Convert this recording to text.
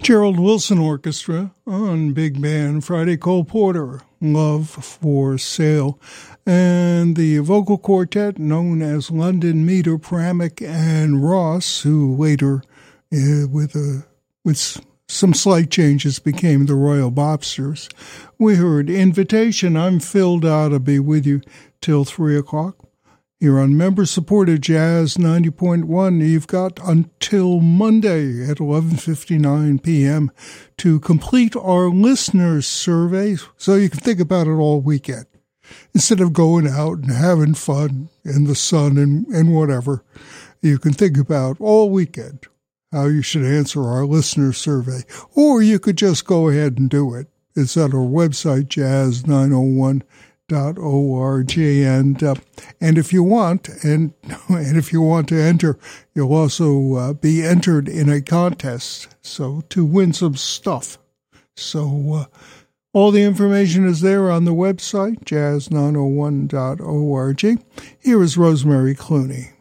Gerald Wilson Orchestra on Big Band Friday. Cole Porter, Love for Sale. And the vocal quartet known as London, Meter, Pramick, and Ross, who later, with some slight changes, became the Royal Bobsters. We heard Invitation. I'm Phil Dodd. I'll be with you till 3 o'clock. Here on member-supported Jazz 90.1, you've got until Monday at 11:59 p.m. to complete our listeners' survey so you can think about it all weekend. Instead of going out and having fun in the sun and whatever, you can think about all weekend how you should answer our listener survey. Or you could just go ahead and do it. It's at our website, jazz901.org. And if you want, and if you want to enter, you'll also be entered in a contest, so to win some stuff. So all the information is there on the website, jazz901.org. Here is Rosemary Clooney.